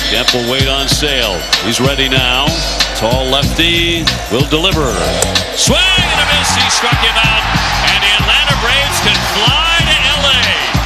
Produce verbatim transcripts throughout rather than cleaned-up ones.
Kemp will wait on Sale. He's ready now. Tall lefty will deliver. Swing and a miss. He struck him out. And the Atlanta Braves can fly to L A.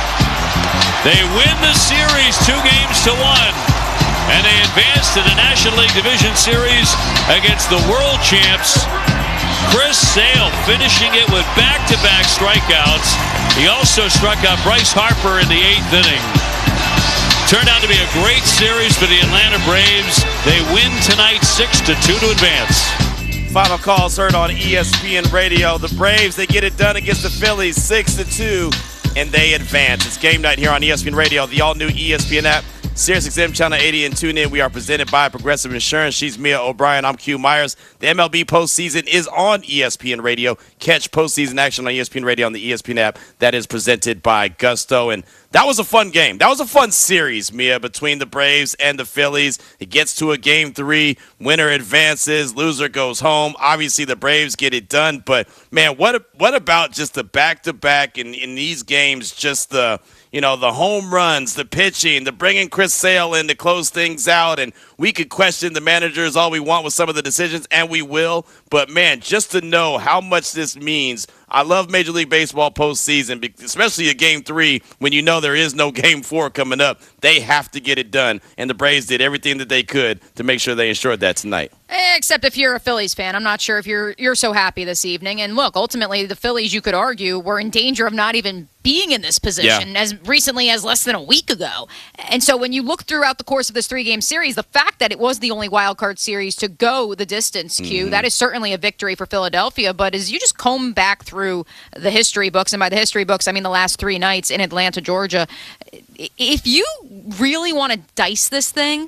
They win the series two games to one. And they advance to the National League Division Series against the world champs. Chris Sale finishing it with back-to-back strikeouts. He also struck out Bryce Harper in the eighth inning. Turned out to be a great series for the Atlanta Braves. They win tonight six to two to advance. Final calls heard on E S P N Radio. The Braves, they get it done against the Phillies six to two, and they advance. It's game night here on E S P N Radio, the all-new E S P N app. Sirius X M Channel eighty and tune in. We are presented by Progressive Insurance. She's Mia O'Brien. I'm Q Myers. The M L B postseason is on E S P N Radio. Catch postseason action on E S P N Radio on the E S P N app. That is presented by Gusto. And that was a fun game. That was a fun series, Mia, between the Braves and the Phillies. It gets to a game three. Winner advances. Loser goes home. Obviously, the Braves get it done. But, man, what what about just the back-to-back in, in these games, just the – you know, the home runs, the pitching, the bringing Chris Sale in to close things out. And we could question the managers all we want with some of the decisions, and we will. But, man, just to know how much this means, I love Major League Baseball postseason, especially a game three when you know there is no game four coming up. They have to get it done, and the Braves did everything that they could to make sure they ensured that tonight. Except if you're a Phillies fan, I'm not sure if you're you're so happy this evening. And look, ultimately, the Phillies, you could argue, were in danger of not even being in this position yeah. as recently as less than a week ago. And so when you look throughout the course of this three-game series, the fact that it was the only wild card series to go the distance, Q, mm-hmm. that is certainly a victory for Philadelphia. But as you just comb back through the history books, and by the history books, I mean the last three nights in Atlanta, Georgia, if you really want to dice this thing,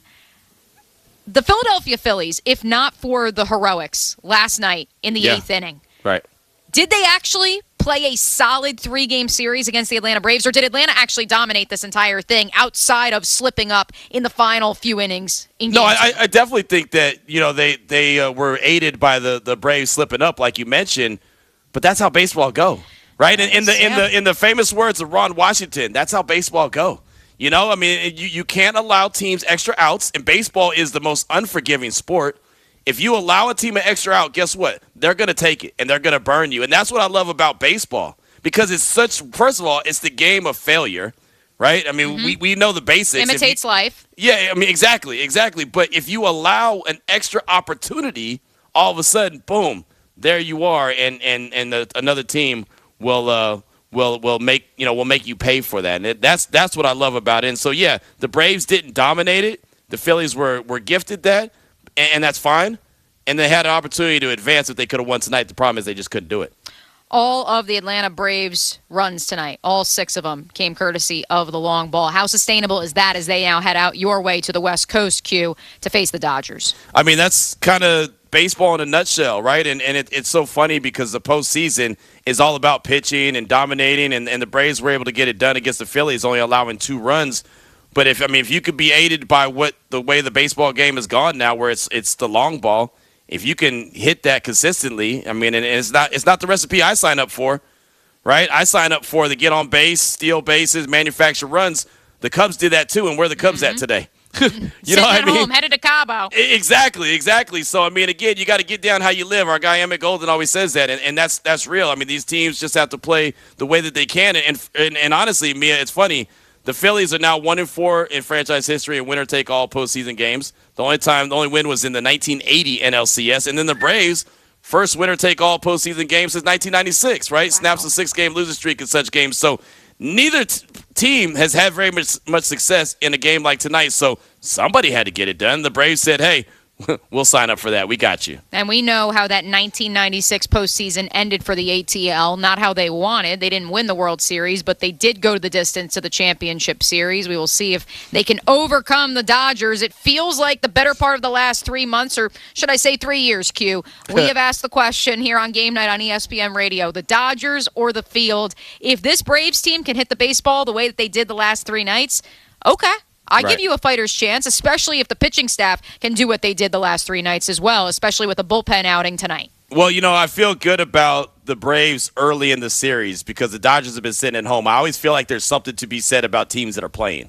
the Philadelphia Phillies, if not for the heroics last night in the yeah. eighth inning, right? Did they actually play a solid three-game series against the Atlanta Braves, or did Atlanta actually dominate this entire thing outside of slipping up in the final few innings? In no, I, I definitely think that you know they they uh, were aided by the, the Braves slipping up, like you mentioned. But that's how baseball go, right? In, in the in the in the famous words of Ron Washington, that's how baseball go. You know, I mean, you, you can't allow teams extra outs, and baseball is the most unforgiving sport. If you allow a team an extra out, guess what? They're going to take it, and they're going to burn you. And that's what I love about baseball, because it's such, first of all, it's the game of failure, right? I mean, mm-hmm. we, we know the basics. Imitates you, life. Yeah, I mean, exactly, exactly. But if you allow an extra opportunity, all of a sudden, boom, there you are, and and and the, another team will uh, will will make you know will make you pay for that. And it, that's that's what I love about it. And so yeah, the Braves didn't dominate it. The Phillies were were gifted that, and, and that's fine. And they had an opportunity to advance if they could have won tonight. The problem is they just couldn't do it. All of the Atlanta Braves runs tonight, all six of them, came courtesy of the long ball. How sustainable is that as they now head out your way to the West Coast, Q, to face the Dodgers? I mean, that's kind of baseball in a nutshell, right? And and it, it's so funny because the postseason is all about pitching and dominating, and, and the Braves were able to get it done against the Phillies, only allowing two runs. But if I mean, if you could be aided by what the way the baseball game has gone now, where it's it's the long ball, if you can hit that consistently, I mean, and it's not it's not the recipe I sign up for, right? I sign up for the get on base, steal bases, manufacture runs. The Cubs did that too, and where are the Cubs mm-hmm. at today? you Sitting know what at I mean? home, headed to Cabo. Exactly, exactly. So I mean, again, you got to get down how you live. Our guy Emmett Golden always says that, and, and that's that's real. I mean, these teams just have to play the way that they can. And and, and honestly, Mia, it's funny. The Phillies are now one and four in franchise history in winner take all postseason games. The only time, the only win was in the nineteen eighty N L C S, and then the Braves first winner take all postseason games since nineteen ninety-six. Right, wow. Snaps a six game losing streak in such games. So neither t- team has had very much much success in a game like tonight. So somebody had to get it done. The Braves said, "Hey, we'll sign up for that. We got you." And we know how that nineteen ninety-six postseason ended for the A T L. Not how they wanted. They didn't win the World Series, but they did go to the distance to the championship series. We will see if they can overcome the Dodgers. It feels like the better part of the last three months, or should I say three years, Q. We have asked the question here on Game Night on E S P N Radio, the Dodgers or the field. If this Braves team can hit the baseball the way that they did the last three nights, okay. I right. give you a fighter's chance, especially if the pitching staff can do what they did the last three nights as well, especially with a bullpen outing tonight. Well, you know, I feel good about the Braves early in the series because the Dodgers have been sitting at home. I always feel like there's something to be said about teams that are playing,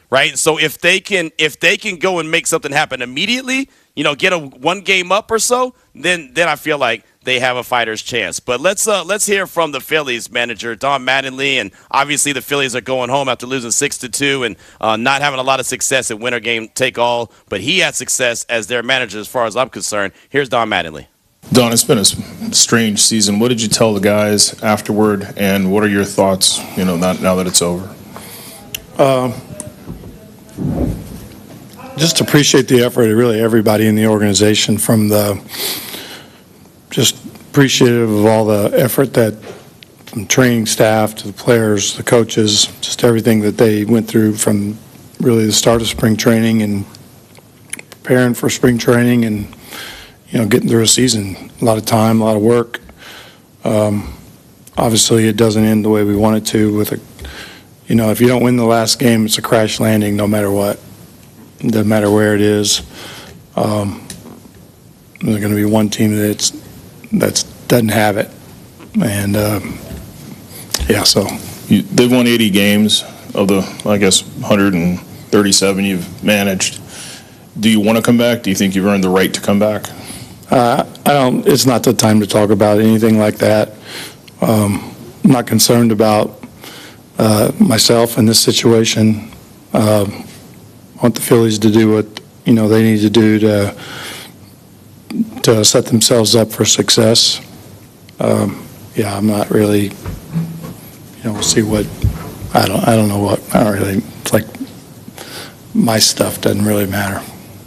right? And so if they can if they can go and make something happen immediately, you know, get a one game up or so, then then I feel like they have a fighter's chance. But let's uh, let's hear from the Phillies manager, Don Mattingly, and obviously the Phillies are going home after losing six to two and uh, not having a lot of success at winner game take all. But he had success as their manager, as far as I'm concerned. Here's Don Mattingly. Don, it's been a strange season. What did you tell the guys afterward, and what are your thoughts? You know, not, now that it's over. Uh, just appreciate the effort of really everybody in the organization, from the just appreciative of all the effort that from training staff to the players, the coaches, just everything that they went through from really the start of spring training and preparing for spring training and, you know, getting through a season. A lot of time, a lot of work. Um, obviously, it doesn't end the way we want it to. With a, you know, if you don't win the last game, it's a crash landing no matter what. It doesn't matter where it is. Um, there's going to be one team that's that doesn't have it, and um, yeah. So you, they've won eighty games of the, I guess, one hundred thirty-seven you've managed. Do you want to come back? Do you think you've earned the right to come back? Uh, I don't. It's not the time to talk about anything like that. Um, I'm not concerned about uh, myself in this situation. Uh, I want the Phillies to do what you know they need to do to to set themselves up for success. Um, yeah, I'm not really. You know, we'll see what. I don't. I don't know what. I don't really. It's like my stuff doesn't really matter.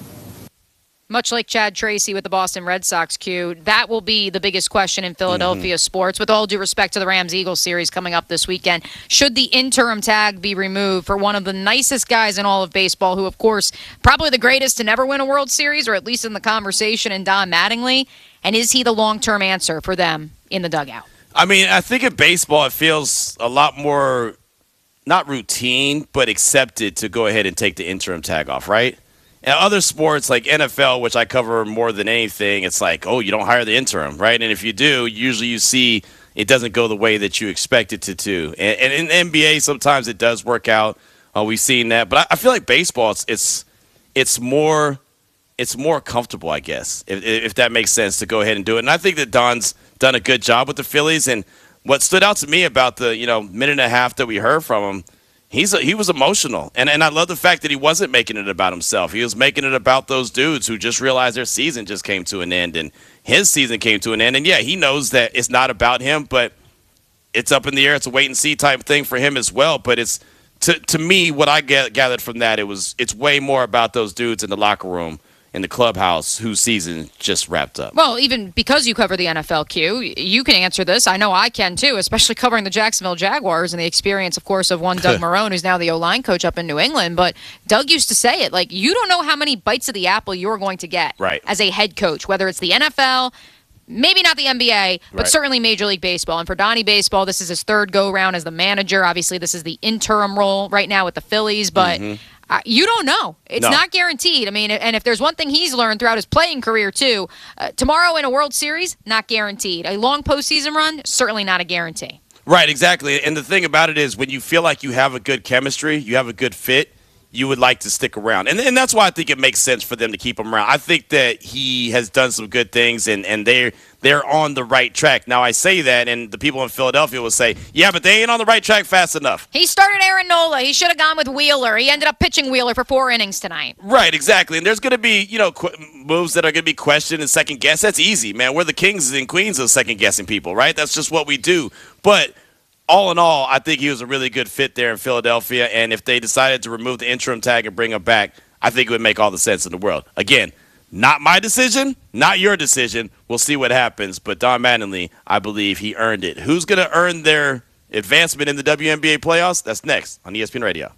Much like Chad Tracy with the Boston Red Sox, Q, that will be the biggest question in Philadelphia mm-hmm. sports, with all due respect to the Rams-Eagles series coming up this weekend. Should the interim tag be removed for one of the nicest guys in all of baseball, who, of course, probably the greatest to never win a World Series, or at least in the conversation, in Don Mattingly? And is he the long-term answer for them in the dugout? I mean, I think in baseball it feels a lot more, not routine, but accepted to go ahead and take the interim tag off, right? In other sports like N F L, which I cover more than anything, it's like, oh, you don't hire the interim, right? And if you do, usually you see it doesn't go the way that you expect it to do. And, and in the N B A, sometimes it does work out. Uh, we've seen that. But I, I feel like baseball, it's it's it's more it's more comfortable, I guess, if, if that makes sense, to go ahead and do it. And I think that Don's done a good job with the Phillies. And what stood out to me about the you know minute and a half that we heard from him, He's a, he was emotional, and and I love the fact that he wasn't making it about himself. He was making it about those dudes who just realized their season just came to an end, and his season came to an end. And, yeah, he knows that it's not about him, but it's up in the air. It's a wait-and-see type thing for him as well. But it's to to me, what I get, gathered from that, it was it's way more about those dudes in the locker room, in the clubhouse, whose season just wrapped up. Well, even because you cover the N F L, Q, you can answer this. I know I can, too, especially covering the Jacksonville Jaguars and the experience, of course, of one Doug Marrone, who's now the O-line coach up in New England. But Doug used to say it, like, you don't know how many bites of the apple you're going to get right. as a head coach, whether it's the N F L, maybe not the N B A, but right. certainly Major League Baseball. And for Donnie Baseball, this is his third go-round as the manager. Obviously, this is the interim role right now with the Phillies, but mm-hmm. uh, you don't know. It's no. not guaranteed. I mean, and if there's one thing he's learned throughout his playing career, too, uh, tomorrow in a World Series, not guaranteed. A long postseason run, certainly not a guarantee. Right, exactly. And the thing about it is, when you feel like you have a good chemistry, you have a good fit, you would like to stick around. And and that's why I think it makes sense for them to keep him around. I think that he has done some good things, and, and they're, they're on the right track. Now, I say that, and the people in Philadelphia will say, yeah, but they ain't on the right track fast enough. He started Aaron Nola. He should have gone with Wheeler. He ended up pitching Wheeler for four innings tonight. Right, exactly. And there's going to be, you know, qu- moves that are going to be questioned and second guessed. That's easy, man. We're the kings and queens of second guessing people, right? That's just what we do. But all in all, I think he was a really good fit there in Philadelphia, and if they decided to remove the interim tag and bring him back, I think it would make all the sense in the world. Again, not my decision, not your decision. We'll see what happens, but Don Mattingly, I believe he earned it. Who's going to earn their advancement in the W N B A playoffs? That's next on E S P N Radio.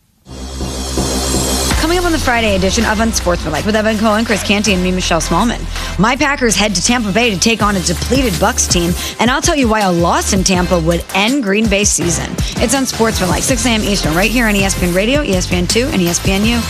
Coming up on the Friday edition of Unsportsmanlike with Evan Cohen, Chris Canty, and me, Michelle Smallman. My Packers head to Tampa Bay to take on a depleted Bucs team, and I'll tell you why a loss in Tampa would end Green Bay's season. It's Unsportsmanlike, six a.m. Eastern, right here on E S P N Radio, E S P N two, and E S P N U.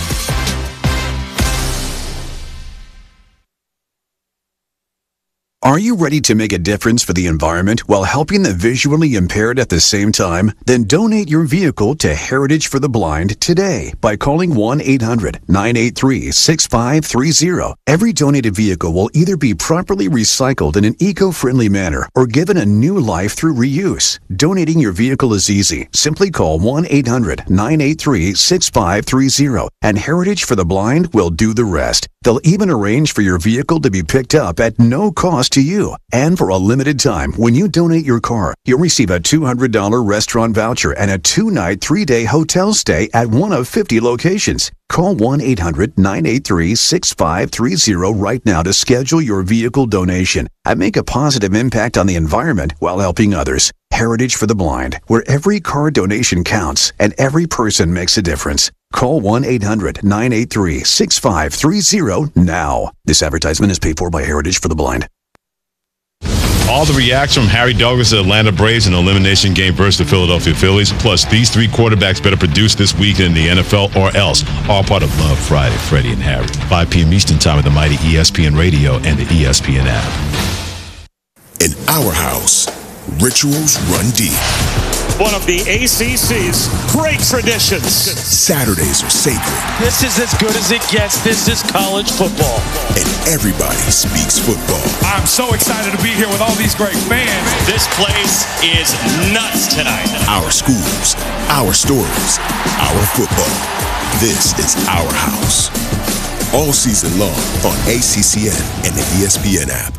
Are you ready to make a difference for the environment while helping the visually impaired at the same time? Then donate your vehicle to Heritage for the Blind today by calling one eight hundred nine eight three six five three zero. Every donated vehicle will either be properly recycled in an eco-friendly manner or given a new life through reuse. Donating your vehicle is easy. Simply call one eight hundred nine eight three six five three zero and Heritage for the Blind will do the rest. They'll even arrange for your vehicle to be picked up at no cost to you. And for a limited time, when you donate your car, you'll receive a two hundred dollars restaurant voucher and a two-night, three-day hotel stay at one of fifty locations. Call one eight hundred nine eight three six five three zero right now to schedule your vehicle donation and make a positive impact on the environment while helping others. Heritage for the Blind, where every car donation counts and every person makes a difference. Call one eight hundred nine eight three six five three zero now. This advertisement is paid for by Heritage for the Blind. All the reaction from Harry Douglas of the Atlanta Braves in the elimination game versus the Philadelphia Phillies, plus these three quarterbacks better produce this weekend in the N F L or else. All part of Love Friday, Freddie and Harry. five p.m. Eastern Time at the mighty E S P N Radio and the E S P N app. In our house, rituals run deep. One of the A C C's great traditions. Saturdays are sacred. This is as good as it gets. This is college football. And everybody speaks football. I'm so excited to be here with all these great fans. This place is nuts tonight. Our schools, our stories, our football. This is our house. All season long on A C C N and the E S P N app.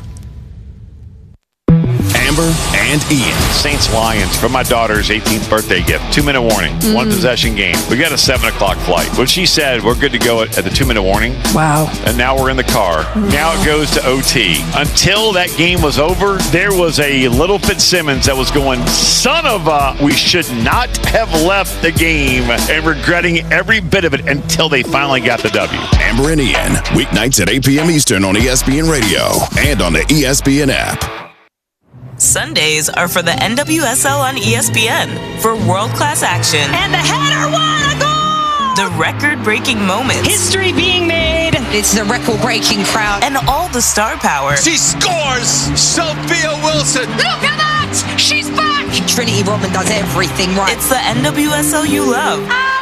Amber and Ian. Saints Lions for my daughter's eighteenth birthday gift. Two minute warning. Mm. One possession game. We got a seven o'clock flight. But she said we're good to go at, at the two minute warning. Wow. And now we're in the car. Wow. Now it goes to O T. Until that game was over, there was a little Fitzsimmons that was going, son of a, we should not have left the game, and regretting every bit of it until they finally got the W. Amber and Ian, weeknights at eight p.m. Eastern on E S P N Radio and on the E S P N app. Sundays are for the N W S L on E S P N for world-class action. And the header won a goal! The record-breaking moments. History being made. It's the record-breaking crowd. And all the star power. She scores! Sophia Wilson! Look at that! She's back! Trinity Rodman does everything right. It's the N W S L you love.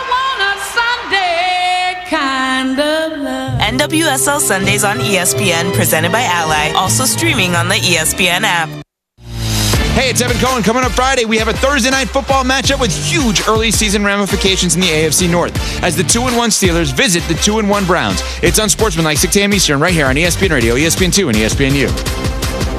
I want a Sunday kind of love. N W S L Sundays on E S P N, presented by Ally. Also streaming on the E S P N app. Hey, it's Evan Cohen. Coming up Friday, we have a Thursday night football matchup with huge early season ramifications in the A F C North as the two and one Steelers visit the two and one Browns. It's Unsportsmanlike, six a.m. Eastern, right here on E S P N Radio, E S P N two, and E S P N U.